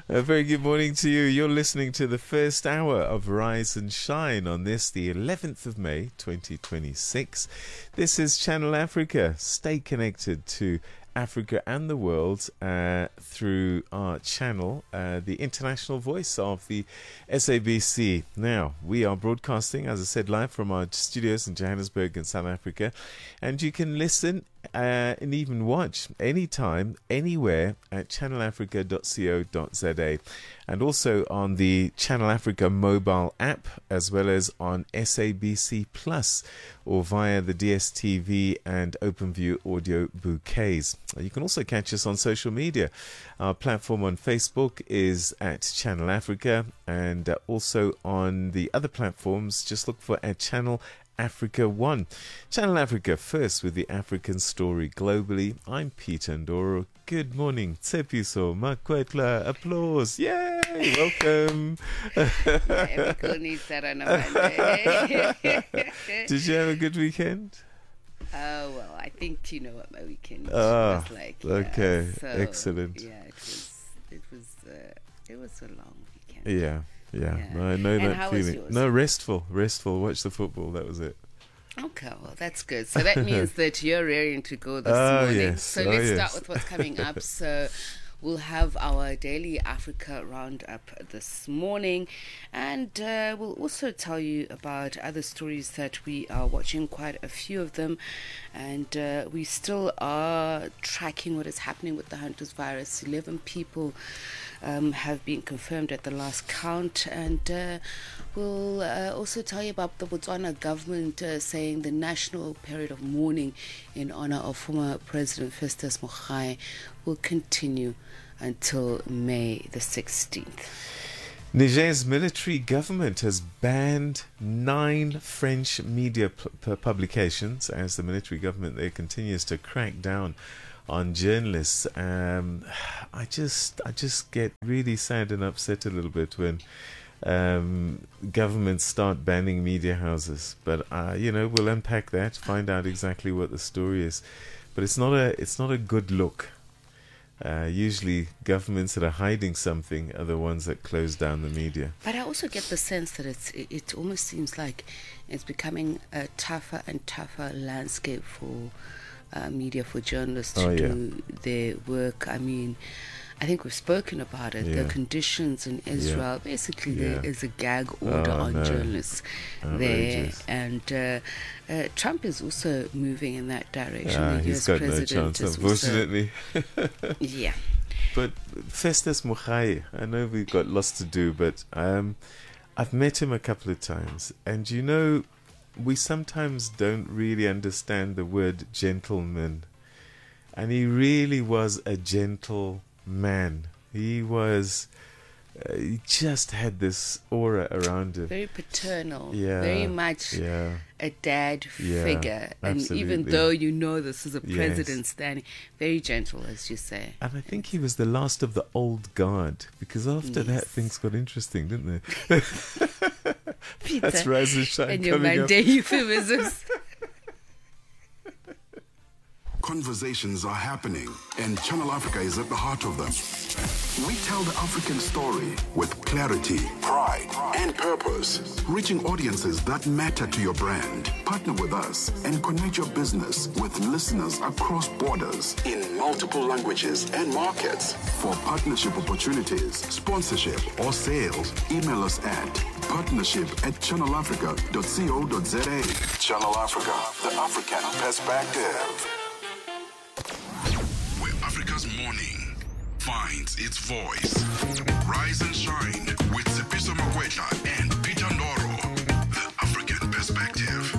A very good morning to you. You're listening to the first hour of Rise and Shine on this, the 11th of May, 2026. This is Channel Africa. Stay connected to Africa and the world through our channel, the international voice of the SABC. Now, we are broadcasting, as I said, live from our studios in Johannesburg in South Africa, and you can listen and even watch anytime, anywhere at channelafrica.co.za, and also on the Channel Africa mobile app, as well as on SABC Plus or via the DSTV and OpenView audio bouquets. You can also catch us on social media. Our platform on Facebook is at Channel Africa, and also on the other platforms, just look for at Channel Africa 1. Channel Africa first with the African story globally. I'm Peter Ndoro. Good morning. Tsepiso Makwetla. Applause. Yay! Welcome. Every girl needs that on a Monday. Did you have a good weekend? Oh, well, I think you know what my weekend was like. Okay. So, excellent. Yeah, it was a long weekend. Yeah. I know and that how feeling. Was yours? No, restful. Watch the football. That was it. Okay, well, that's good. So that means that you're raring to go this morning. Yes. So let's start with what's coming up. So we'll have our daily Africa roundup this morning, and we'll also tell you about other stories that we are watching, quite a few of them, and we still are tracking what is happening with the Hunters virus. 11 people have been confirmed at the last count, and we'll also tell you about the Botswana government saying the national period of mourning in honor of former President Festus Mogae will continue until May the 16th. Niger's military government has banned 9 French media publications as the military government there continues to crack down on journalists. I just get really sad and upset a little bit when governments start banning media houses. But we'll unpack that, find out exactly what the story is. But it's not a good look. Usually governments that are hiding something are the ones that close down the media. But I also get the sense that it almost seems like it's becoming a tougher and tougher landscape for media, for journalists to do their work. I mean, I think we've spoken about it. The conditions in Israel, basically there is a gag order on journalists there, and Trump is also moving in that direction. The US got president no chance, is unfortunately. Yeah. But Festus Mogae, I know we've got lots to do, but I've met him a couple of times, and we sometimes don't really understand the word gentleman, and he really was a gentle man. He was he just had this aura around him, very paternal, very much a dad figure, and absolutely. even though this is a president standing, very gentle, as you say. And I think he was the last of the old guard, because after that things got interesting, didn't they? Peter, that's Rise and Shine and your coming Monday euphemisms. Conversations are happening, and Channel Africa is at the heart of them. We tell the African story with clarity, pride, and purpose, reaching audiences that matter to your brand. Partner with us and connect your business with listeners across borders in multiple languages and markets. For partnership opportunities, sponsorship, or sales, email us at partnership@channelafrica.co.za. Channel Africa, the African perspective. Where Africa's morning finds its voice. Rise and Shine with Tsepiso Makwetla and Peter Ndoro. The African perspective.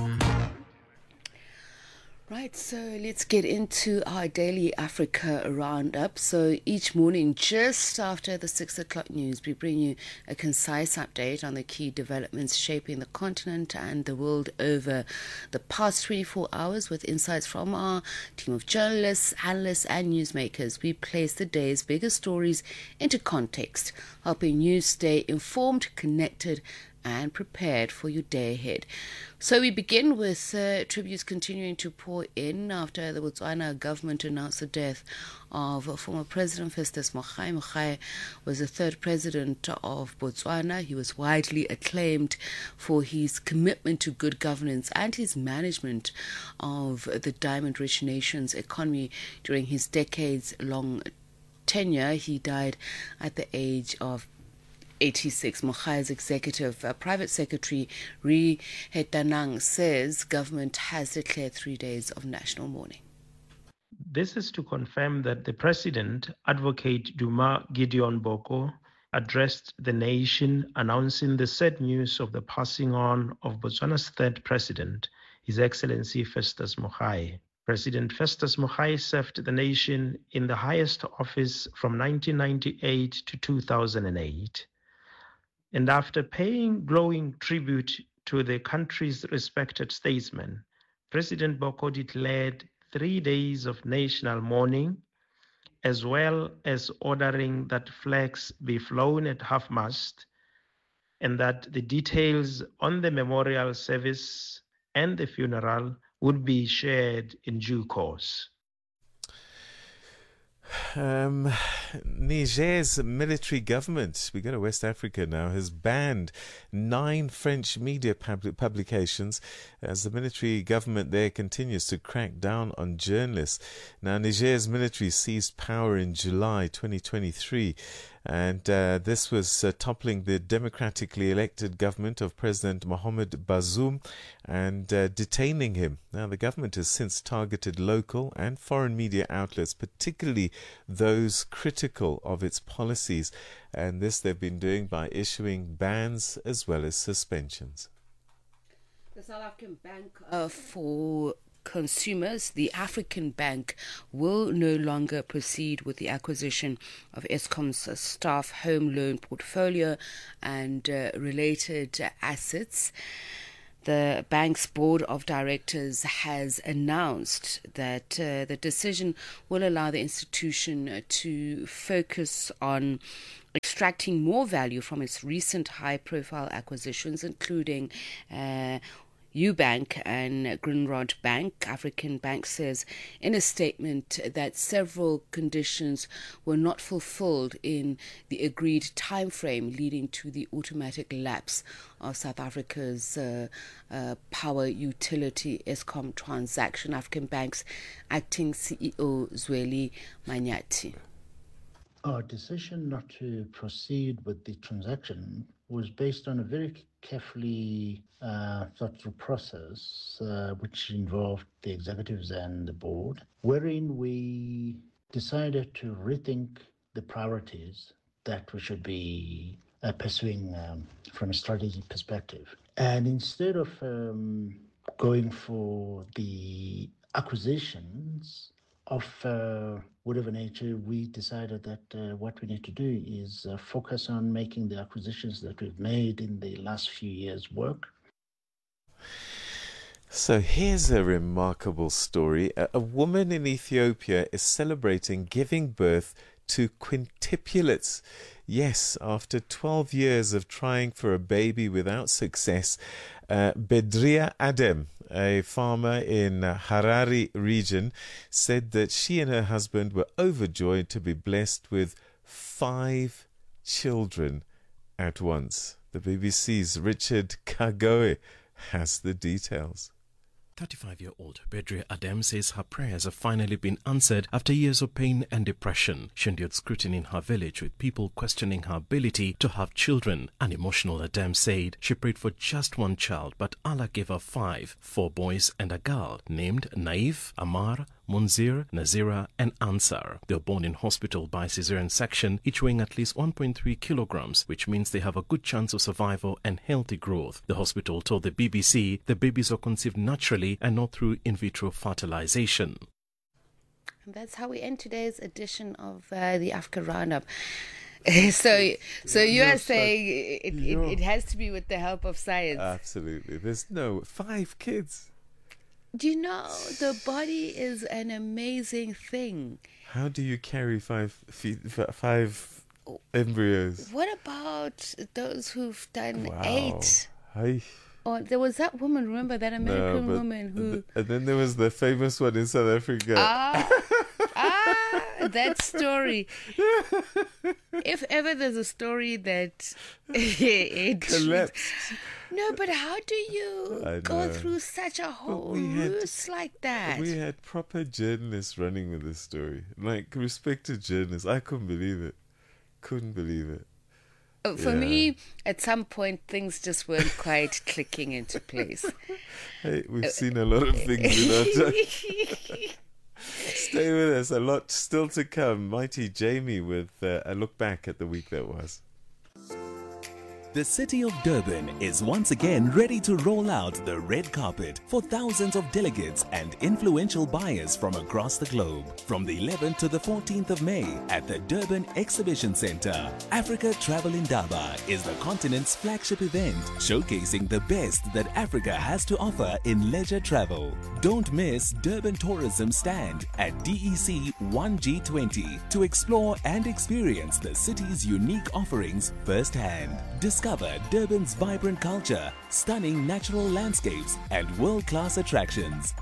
Right, so let's get into our daily Africa roundup. So each morning, just after the 6 o'clock news, we bring you a concise update on the key developments shaping the continent and the world over the past 24 hours with insights from our team of journalists, analysts, and newsmakers. We place the day's biggest stories into context, helping you stay informed, connected, and prepared for your day ahead. So we begin with tributes continuing to pour in after the Botswana government announced the death of former President Festus Mogae. Mogae was the third president of Botswana. He was widely acclaimed for his commitment to good governance and his management of the diamond-rich nation's economy during his decades-long tenure. He died at the age of 86. Mogae's executive private secretary Ree Hetanang says government has declared 3 days of national mourning. This is to confirm that the President, Advocate Duma Gideon Boko, addressed the nation announcing the sad news of the passing on of Botswana's third President, His Excellency Festus Mogae. President Festus Mogae served the nation in the highest office from 1998 to 2008. And after paying glowing tribute to the country's respected statesman, President Boko declared 3 days of national mourning, as well as ordering that flags be flown at half-mast, and that the details on the memorial service and the funeral would be shared in due course. Niger's military government, we go to West Africa now, has banned 9 French media publications as the military government there continues to crack down on journalists. Now, Niger's military seized power in July 2023, and this was toppling the democratically elected government of President Mohamed Bazoum and detaining him. Now, the government has since targeted local and foreign media outlets, particularly those critical of its policies, and this they've been doing by issuing bans as well as suspensions. The South African Bank for Consumers, the African Bank, will no longer proceed with the acquisition of Eskom's staff home loan portfolio and related assets. The bank's board of directors has announced that the decision will allow the institution to focus on extracting more value from its recent high-profile acquisitions, including Ubank and Grindrod Bank. African Bank says in a statement that several conditions were not fulfilled in the agreed time frame, leading to the automatic lapse of South Africa's power utility Eskom transaction. African Bank's acting CEO Zweli Manyati. Our decision not to proceed with the transaction was based on a very carefully thought through process, which involved the executives and the board, wherein we decided to rethink the priorities that we should be pursuing from a strategy perspective. And instead of going for the acquisitions of whatever nature, we decided that what we need to do is focus on making the acquisitions that we've made in the last few years work. So here's a remarkable story. A woman in Ethiopia is celebrating giving birth to quintuplets. Yes, after 12 years of trying for a baby without success, Bedria Adem, a farmer in Harare region, said that she and her husband were overjoyed to be blessed with 5 children at once. The BBC's Richard Kagoe has the details. 35-year-old Bedria Adem says her prayers have finally been answered after years of pain and depression. She endured scrutiny in her village, with people questioning her ability to have children. An emotional Adem said she prayed for just one child, but Allah gave her 5, 4 boys and a girl, named Naif, Amar, Munzir, Nazira and Ansar. They were born in hospital by cesarean section, each weighing at least 1.3 kilograms, which means they have a good chance of survival and healthy growth. The hospital told the BBC the babies were conceived naturally and not through in vitro fertilization. And that's how we end today's edition of the Africa Roundup. So you are saying it has to be with the help of science. Absolutely. There's no 5 kids. Do you know, the body is an amazing thing. How do you carry 5 embryos. What about those who've done Wow. 8? Hey. Or there was that woman, remember that American but- woman who... And then there was the famous one in South Africa. That story. If ever there's a story that it Collapsed. No, but how do I you go know. through such a whole we had- ruse like that? We had proper journalists running with this story. Like, respected journalists. I couldn't believe it. Couldn't believe it. For Yeah. me, at some point, things just weren't quite clicking into place. Hey, we've seen a lot of things in our time. Stay with us. A lot still to come. Mighty Jamie with a look back at the week that was. The city of Durban is once again ready to roll out the red carpet for thousands of delegates and influential buyers from across the globe. From the 11th to the 14th of May at the Durban Exhibition Centre, Africa Travel Indaba is the continent's flagship event, showcasing the best that Africa has to offer in leisure travel. Don't miss Durban Tourism Stand at DEC 1G20 to explore and experience the city's unique offerings firsthand. Discover Durban's vibrant culture, stunning natural landscapes, and world-class attractions.